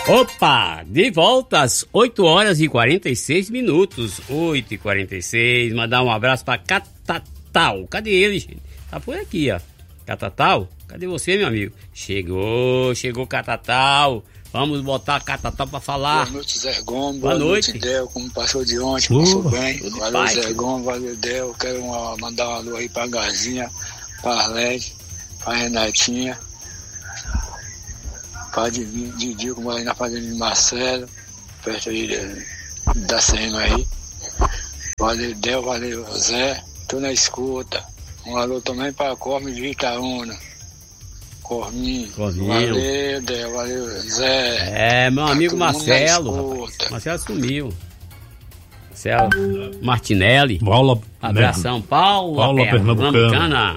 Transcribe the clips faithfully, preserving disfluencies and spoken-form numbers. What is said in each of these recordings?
Opa, de volta às oito horas e quarenta e seis minutos, oito e quarenta e seis, mandar um abraço pra Catatal, cadê ele, gente? Tá por aqui, ó, Catatal, cadê você, meu amigo? Chegou, chegou Catatal, vamos botar Catatal pra falar. Boa noite, Zé Gomes, boa, boa noite, noite Del, como passou de ontem, uh, passou bem, valeu pai, Zé Gomes, valeu Del, quero uma, mandar uma alô aí pra Gazinha, pra Arlete, pra Renatinha, pra Didi, como aí na fazenda de Marcelo, perto aí de, da Serra aí. Valeu, Del, valeu, Zé, tô na escuta. Um alô também pra Corme de Itaúna. Corminho. Corminho. Valeu, Del, valeu, Zé. É, meu tá amigo Marcelo. Marcelo sumiu. Marcelo Martinelli. Paula. Abração, Paulo. Paula Pernambucana.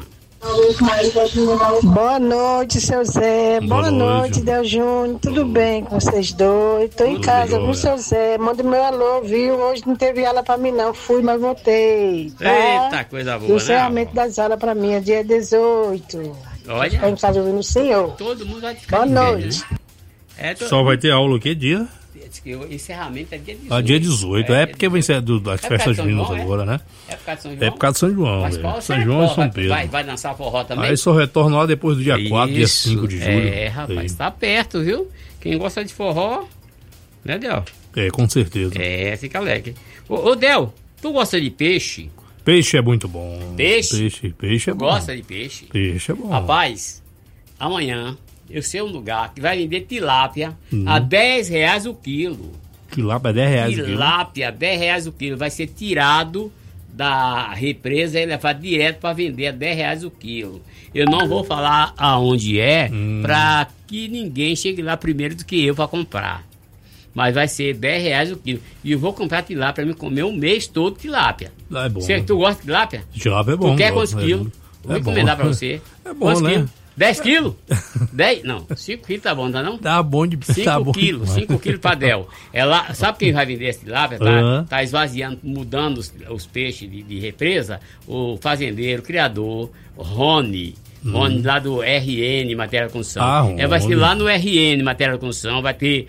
Boa noite, seu Zé. Boa, Boa noite, noite Del Júnior. Tudo bem com vocês dois? Tô em casa, viu, seu Zé? Manda meu alô, viu? Hoje não teve aula pra mim, não. Fui, mas voltei. Tá? Eita, coisa boa, o encerramento né? das aulas pra mim é dia dezoito. Olha. Vamos estar ouvindo o senhor. Todo mundo vai ficar. Boa noite. Né? É, to... Só vai ter aula o que dia? O encerramento é dia dezoito. Ah, dia dezoito. É, é porque vai ser do, das é festas juninas agora, né? É por causa de São João? É por causa de São João, Mas velho. São é João e São Pedro. Vai, vai dançar forró também? Aí só retorna lá depois do dia Isso, quatro, dia cinco de julho. É, rapaz, aí. Tá perto, viu? Quem gosta de forró, né, Del? É, com certeza. É, fica alegre. Ô, ô Del, tu gosta de peixe? Peixe é muito bom. Peixe? Peixe, peixe é tu bom. Gosta de peixe? Peixe é bom. Rapaz, amanhã eu sei um lugar que vai vender tilápia hum. a dez reais o quilo. Tilápia dez reais o quilo? Tilápia dez reais o quilo. Vai ser tirado da represa e levado direto para vender a dez reais o quilo. Eu não vou falar aonde é hum. para que ninguém chegue lá primeiro do que eu para comprar. Mas vai ser dez reais o quilo. E eu vou comprar tilápia para mim comer um mês todo tilápia. É bom. Você, tu gosta de tilápia? Tilápia é bom. Tu quer quantos quilos? É vou encomendar para você. É bom, quantos né? quilos? dez quilos? dez? Não, cinco quilos tá bom, tá não? Tá bom de cinco quilos, cinco quilos pra Del. Ela, sabe quem vai vender esse tilápia? Tá, uhum. tá esvaziando, mudando os, os peixes de, de represa? O fazendeiro, o criador, Rony. Uhum. Rony lá do R N, Matéria de Construção. Ah, é, vai ser lá no R N, Matéria de Construção, vai ter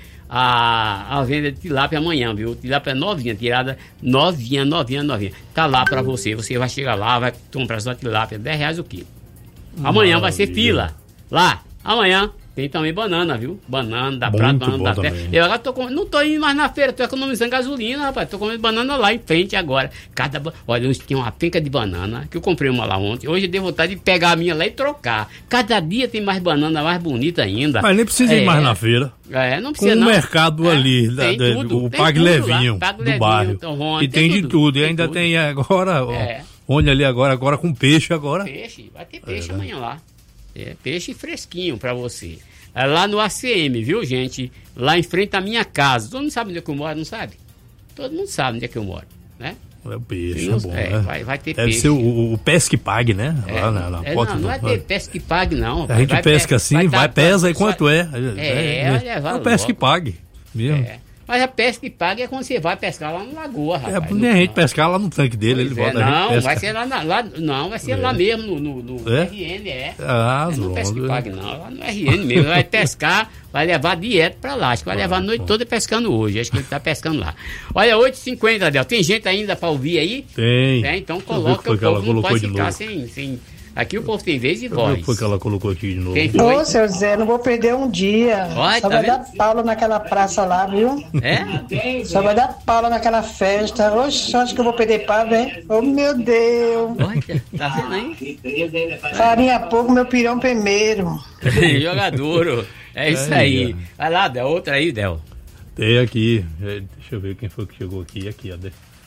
a, a venda de tilápia amanhã, viu? Tilápia novinha, tirada novinha, novinha, novinha. Tá lá pra você. Você vai chegar lá, vai comprar sua tilápia, dez reais o quilo. Amanhã Maravilha. Vai ser fila. Lá, amanhã tem também banana, viu? Banana da Prata, banana da Terra. Eu agora tô com... não tô indo mais na feira, tô economizando gasolina, rapaz. Tô comendo banana lá em frente agora. Cada ba... Olha, hoje tem uma penca de banana, que eu comprei uma lá ontem. Hoje eu dei vontade de pegar a minha lá e trocar. Cada dia tem mais banana, mais bonita ainda. Mas nem precisa é... ir mais na feira. É, não precisa com não. o mercado é, ali, da, da, tudo, o Pague Levinho, Pague do Levinho, bairro. Torrone, e tem, tem de tudo. E tem ainda tudo. tem agora... É. Onde ali agora, agora com peixe agora. Peixe, vai ter peixe é, amanhã lá. É, peixe fresquinho pra você. É lá no A C M, viu, gente? Lá em frente à minha casa. Todo mundo sabe onde é que eu moro, não sabe? Todo mundo sabe onde é que eu moro, né? É o peixe, não, é bom, é, né? Vai, vai ter Deve peixe. ser o, o pesque pague, né? É, lá na, na é, porta não, do... não é ter pesque pague, não. A gente vai, pesca assim, vai, vai pesa e quanto é. É, é, é, é o pesque pague mesmo. É. Mas a pesca que paga é quando você vai pescar lá na lagoa, rapaz. É, porque a gente pescar lá no tanque dele, ele volta é, a Não, pesca. vai ser lá, na, lá, não, vai ser é. lá mesmo, no, no, no é? R N, é. Ah, é não pesca que pague, não, lá no R N mesmo. Vai pescar, vai levar direto pra lá. Acho que vai levar a noite bom. toda pescando hoje. Acho que ele tá pescando lá. Olha, oito e cinquenta, Adel. Tem gente ainda pra ouvir aí? Tem. É, então coloca, o povo não pode ficar sem... sem Aqui o povo tem vez e voz. Foi que ela colocou aqui de novo. Ô, seu Zé, não vou perder um dia. Vai, Só tá vai vendo? dar Paula naquela praça lá, viu? É? Só vai dar Paula naquela festa. Oxe, acho que eu vou perder pá, velho. Oh, meu Deus. Olha, tá vendo aí? Farinha pouco, meu pirão primeiro. Jogador. É isso é, aí. É. Vai lá, Del. Outra aí, Del. Tem aqui. Deixa eu ver quem foi que chegou aqui. Aqui, ó.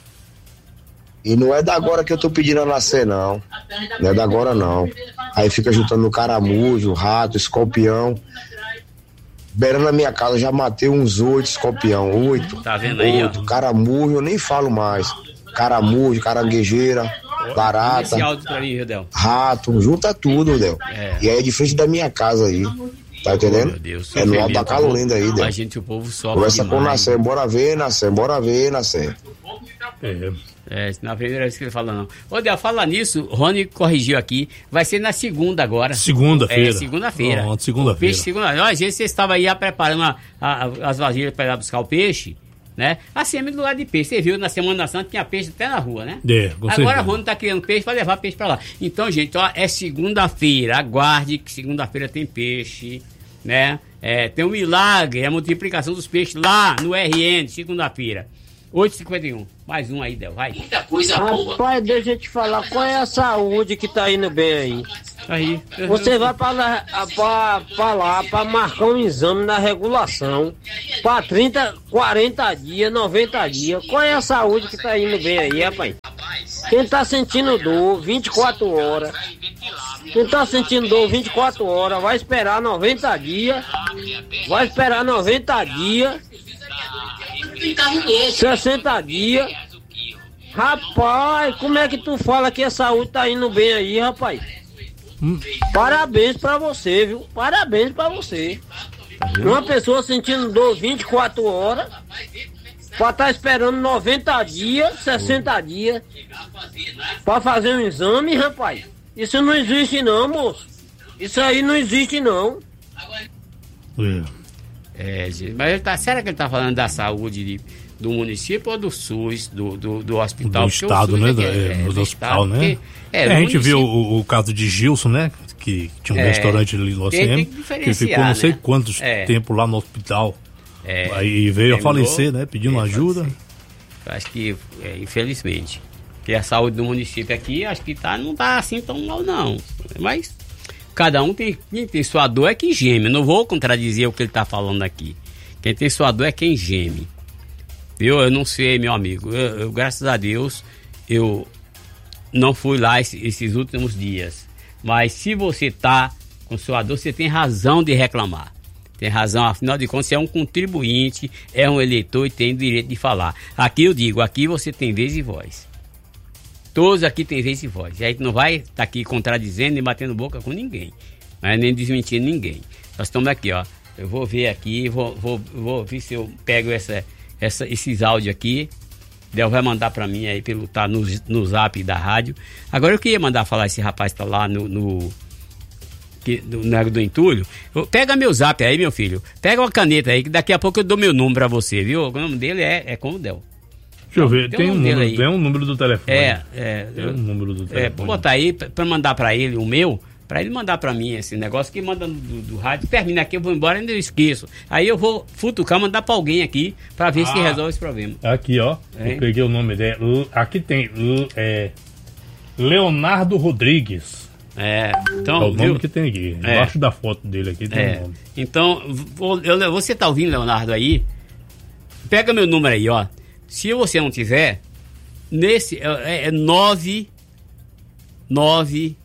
E não é da agora que eu tô pedindo a nascer, não. Não é da agora, não. Aí fica juntando caramujo, rato, escorpião. Beirando a minha casa, eu já matei uns oito escorpião. Oito. Tá vendo aí, oito. Caramujo, eu nem falo mais. Caramujo, caranguejeira, barata. Esse áudio pra mim, Del. Rato, junta tudo, Del. É. E aí é de frente da minha casa aí. Tá entendendo? Oh, Deus, é no alto da Calorenda aí, Del. A gente, o povo sofre Conversa com o Nascer, bora ver, Nascer, bora ver, Nascer. É. É, na primeira vez que ele fala não. Ô, Del, fala nisso, Rony corrigiu aqui, vai ser na segunda agora. Segunda-feira. É, segunda-feira. Pronto, segunda-feira. Peixe segunda-feira. Às vezes você estava aí preparando a, a, as vasilhas para ir lá buscar o peixe, né? Assim, do lado de peixe. Você viu, na Semana Santa tinha peixe até na rua, né? É, com Agora Rony tá criando peixe para levar peixe para lá. Então, gente, ó, é segunda-feira. Aguarde que segunda-feira tem peixe, né? É, tem um milagre, é a multiplicação dos peixes lá no R N, segunda-feira. oito e cinquenta e um. Mais um aí, Del, vai. Muita coisa boa. Rapaz, deixa eu te falar, qual é a saúde que tá indo bem aí? Aí. Você vai pra lá, pra, pra lá pra marcar um exame na regulação pra trinta, quarenta dias, noventa dias. Qual é a saúde que tá indo bem aí, rapaz? Quem tá sentindo dor vinte e quatro horas, quem tá sentindo dor vinte e quatro horas, vai esperar noventa dias, vai esperar noventa dias, sessenta dias. Rapaz, como é que tu fala que a saúde tá indo bem aí, rapaz? Hum. Parabéns pra você, viu? Parabéns pra você. Uma pessoa sentindo dor vinte e quatro horas, pra estar tá esperando noventa dias, sessenta dias, pra fazer um exame, rapaz. Isso não existe não, moço. Isso aí não existe não. É, mas ele tá, será que ele tá falando da saúde de, do município ou do SUS, do, do, do hospital? Do estado, né? É, do, é, do, do hospital, estado, né? Porque, é, é, a gente município... viu o, o caso de Gilson, né? Que tinha um é, restaurante ali no O C M, que, que ficou não sei né? quantos é. tempo lá no hospital. É, aí veio a falecer, né? Pedindo ajuda. Falecer. Acho que, é, infelizmente, que a saúde do município aqui, acho que tá, não tá assim tão mal, não. Mas cada um tem, quem tem sua dor é quem geme. Eu não vou contradizer o que ele tá falando aqui. Quem tem sua dor é quem geme. Viu? Eu não sei, meu amigo. Eu, eu, graças a Deus, eu não fui lá esses, esses últimos dias. Mas se você tá com sua dor, você tem razão de reclamar. Tem razão, afinal de contas, você é um contribuinte, é um eleitor e tem o direito de falar. Aqui eu digo, aqui você tem vez e voz. Todos aqui têm vez e voz. E a gente não vai estar tá aqui contradizendo nem batendo boca com ninguém, mas nem desmentindo ninguém. Nós estamos aqui, ó. Eu vou ver aqui, vou, vou, vou ver se eu pego essa, essa, esses áudios aqui. Del vai mandar para mim aí, pelo tá no, no zap da rádio. Agora eu queria mandar falar, esse rapaz tá lá no... no Que, do Nego do Entulho. Pega meu zap aí, meu filho. Pega uma caneta aí, que daqui a pouco eu dou meu número pra você, viu? O nome dele é, é como Del. Deixa eu ver, tem, tem, um, número, tem um número do telefone. É, é. Tem um número do telefone. É, vou botar aí pra, pra mandar pra ele o meu, pra ele mandar pra mim esse negócio que manda do, do rádio. Termina aqui, eu vou embora e ainda eu esqueço. Aí eu vou futucar, mandar pra alguém aqui, pra ver ah, se resolve esse problema. Aqui, ó. É. Eu peguei o nome dele. Aqui tem é, Leonardo Rodrigues. É, então, é o nome viu? que tem aqui. É. Embaixo da foto dele aqui tem é. o nome. Então, eu, você tá ouvindo, Leonardo, aí? Pega meu número aí, ó. Se você não tiver, nesse é, é nove nove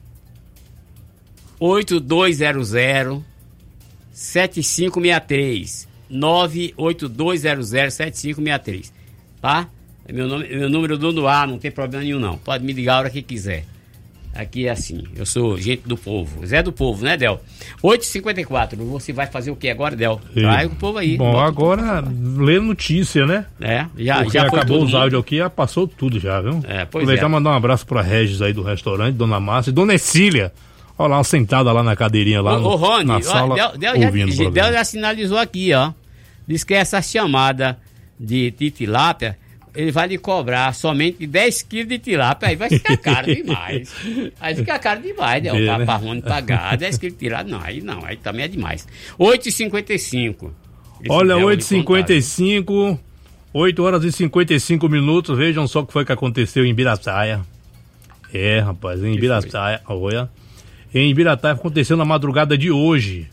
oito dois zero zero sete cinco seis três nove oito dois zero zero sete cinco seis três, tá? É meu, nome, meu número do no ar, não tem problema nenhum não. Pode me ligar a hora que quiser. Aqui é assim, eu sou gente do povo, Zé do povo, né, Del? oito e cinquenta e quatro, você vai fazer o que agora, Del? Traz o povo aí. Bom, agora lê notícia, né? É, já, Porque já acabou os áudios aqui, já passou tudo já, viu? É, pois Aproveitar é. mandar um abraço pra Regis aí do restaurante, Dona Márcia e DonaEcília. Olha lá, sentada lá na cadeirinha lá ô, no, ô, Rony, na sala, Del, Del, ouvindo já, Del já sinalizou aqui, ó. Diz que essa chamada de, de tilápia, ele vai lhe cobrar somente dez quilos de tilápia, aí vai ficar caro demais. Aí fica caro demais, né? O É, né? pra Rony pagar dez quilos de tilápia, não, aí não, aí também é demais. oito e cinquenta e cinco. Olha, oito e cinquenta e cinco, oito horas e cinquenta e cinco minutos, vejam só o que foi que aconteceu em Ibirataia. É, rapaz, em Ibirataia, olha. Em Ibirataia aconteceu na madrugada de hoje.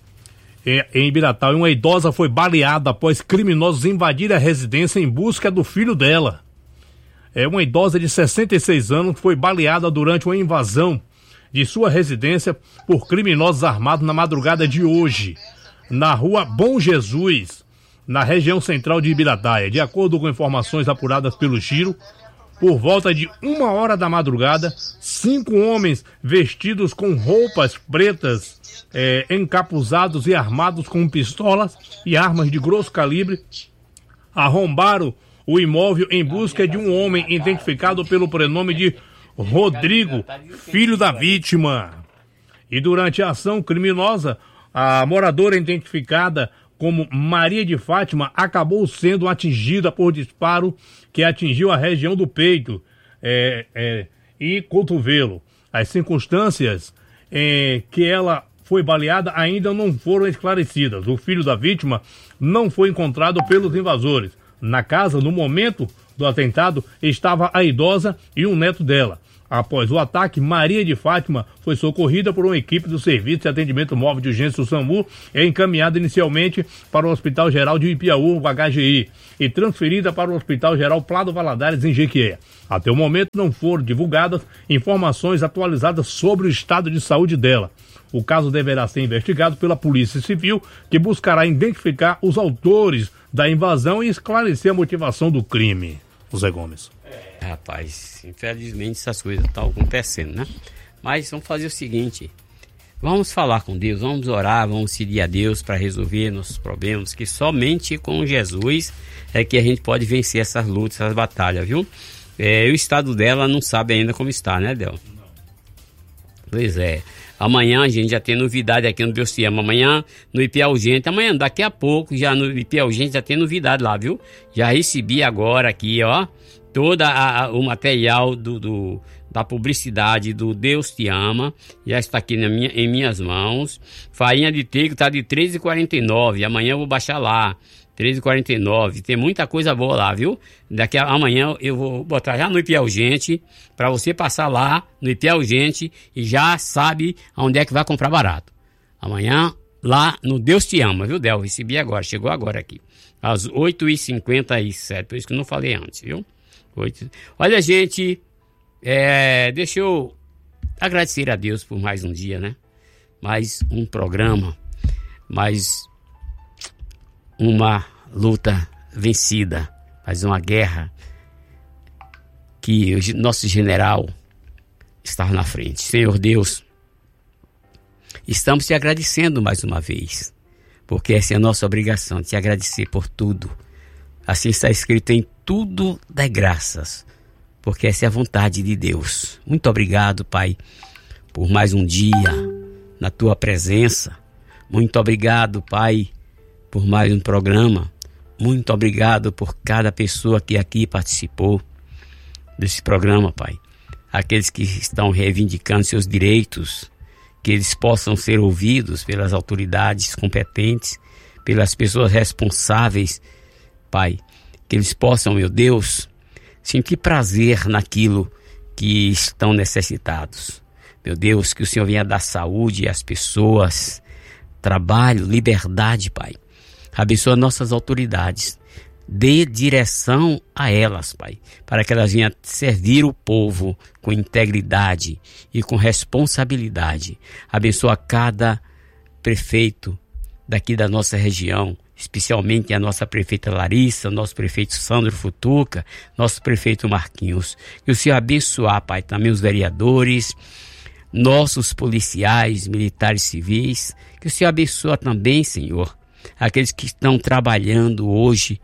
Em Ibirataia, uma idosa foi baleada após criminosos invadirem a residência em busca do filho dela. É uma idosa de sessenta e seis anos foi baleada durante uma invasão de sua residência por criminosos armados na madrugada de hoje, na rua Bom Jesus, na região central de Ibirataia. De acordo com informações apuradas pelo Giro, por volta de uma hora da madrugada, cinco homens vestidos com roupas pretas, é, encapuzados e armados com pistolas e armas de grosso calibre, arrombaram o imóvel em busca de um homem identificado pelo prenome de Rodrigo, filho da vítima. E durante a ação criminosa, a moradora identificada como Maria de Fátima acabou sendo atingida por disparo que atingiu a região do peito é, é, e cotovelo. As circunstâncias em que ela foi baleada ainda não foram esclarecidas. O filho da vítima não foi encontrado pelos invasores. Na casa, no momento do atentado, estava a idosa e um neto dela. Após o ataque, Maria de Fátima foi socorrida por uma equipe do Serviço de Atendimento Móvel de Urgência do SAMU e encaminhada inicialmente para o Hospital Geral de Ipiaú, o H G I, e transferida para o Hospital Geral Prado Valadares, em Jequié. Até o momento não foram divulgadas informações atualizadas sobre o estado de saúde dela. O caso deverá ser investigado pela Polícia Civil, que buscará identificar os autores da invasão e esclarecer a motivação do crime. Zé Gomes. É, rapaz, infelizmente essas coisas estão acontecendo, né? Mas vamos fazer o seguinte, vamos falar com Deus, vamos orar, vamos seguir a Deus para resolver nossos problemas, que somente com Jesus é que a gente pode vencer essas lutas, essas batalhas, viu? É, o estado dela não sabe ainda como está, né, Del? Não. Pois é. Amanhã a gente já tem novidade aqui no Deus Te Ama. Amanhã no I P A Urgente, amanhã, daqui a pouco, já no I P A Urgente já tem novidade lá, viu? Já recebi agora aqui, ó, todo o material do, do, da publicidade do Deus Te Ama. Já está aqui na minha, em minhas mãos. Farinha de trigo está de treze reais e quarenta e nove centavos. Amanhã eu vou baixar lá. treze reais e quarenta e nove centavos. Tem muita coisa boa lá, viu? Daqui a amanhã eu vou botar já no I P A Urgente, para você passar lá no I P A Urgente e já sabe onde é que vai comprar barato. Amanhã lá no Deus Te Ama, viu, Del? Recebi agora, chegou agora aqui, às oito e cinquenta e sete, por isso que eu não falei antes, viu? oito... Olha, gente, é... deixa eu agradecer a Deus por mais um dia, né? Mais um programa, mais uma luta vencida, mais uma guerra que o nosso general está na frente. Senhor Deus, estamos te agradecendo mais uma vez, porque essa é a nossa obrigação, te agradecer por tudo. Assim está escrito: em tudo dai graças, porque essa é a vontade de Deus. Muito obrigado, Pai, por mais um dia na tua presença. Muito obrigado, Pai, por mais um programa. Muito obrigado por cada pessoa que aqui participou desse programa, Pai. Aqueles que estão reivindicando seus direitos, que eles possam ser ouvidos pelas autoridades competentes, pelas pessoas responsáveis, Pai. Que eles possam, meu Deus, sentir prazer naquilo que estão necessitados. Meu Deus, que o Senhor venha dar saúde às pessoas, trabalho, liberdade, Pai. Abençoa nossas autoridades, dê direção a elas, Pai, para que elas venham servir o povo com integridade e com responsabilidade. Abençoa cada prefeito daqui da nossa região, especialmente a nossa prefeita Larissa, nosso prefeito Sandro Futuca, nosso prefeito Marquinhos. Que o Senhor abençoar, Pai, também os vereadores, nossos policiais, militares civis. Que o Senhor abençoa também, Senhor, aqueles que estão trabalhando hoje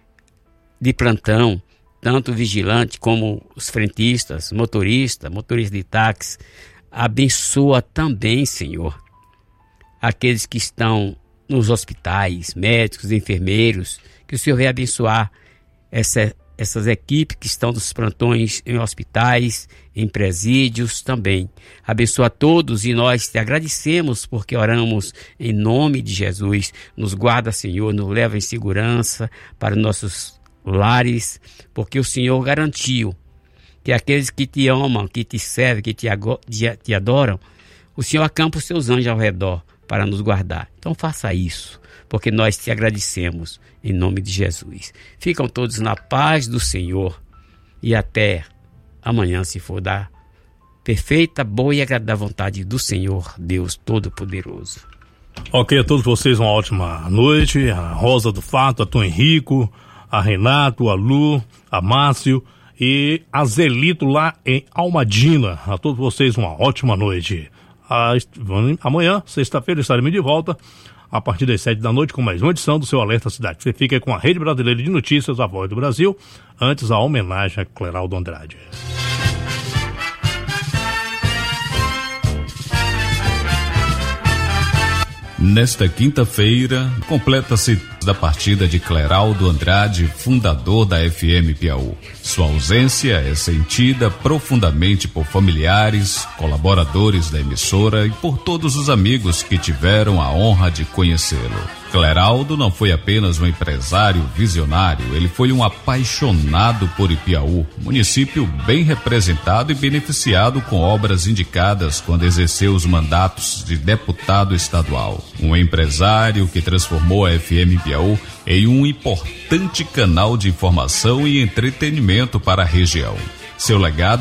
de plantão, tanto vigilante como os frentistas, motorista, motorista de táxi. Abençoa também, Senhor, aqueles que estão nos hospitais, médicos, enfermeiros. Que o Senhor venha abençoar essa, essas equipes que estão nos plantões em hospitais, em presídios também. Abençoa todos e nós te agradecemos porque oramos em nome de Jesus. Nos guarda, Senhor, nos leva em segurança para nossos lares, porque o Senhor garantiu que aqueles que te amam, que te servem, que te, te adoram, o Senhor acampa os seus anjos ao redor para nos guardar. Então faça isso, porque nós te agradecemos em nome de Jesus. Ficam todos na paz do Senhor e até amanhã, se for da perfeita, boa e agradável vontade do Senhor, Deus Todo-Poderoso. Ok, a todos vocês uma ótima noite. A Rosa do Fato, a Tom Henrico, a Renato, a Lu, a Márcio e a Zelito lá em Almadina. A todos vocês uma ótima noite. A, amanhã, sexta-feira, estaremos de volta a partir das sete da noite, com mais uma edição do seu Alerta Cidade. Você fica com a Rede Brasileira de Notícias, a Voz do Brasil, antes a homenagem a Cleraldo Andrade. Nesta quinta-feira, completa-se da partida de Cleraldo Andrade, fundador da F M Piauí. Sua ausência é sentida profundamente por familiares, colaboradores da emissora e por todos os amigos que tiveram a honra de conhecê-lo. Cleraldo não foi apenas um empresário visionário, ele foi um apaixonado por Ipiaú, município bem representado e beneficiado com obras indicadas quando exerceu os mandatos de deputado estadual. Um empresário que transformou a F M Piauí em um importante canal de informação e entretenimento para a região. Seu legado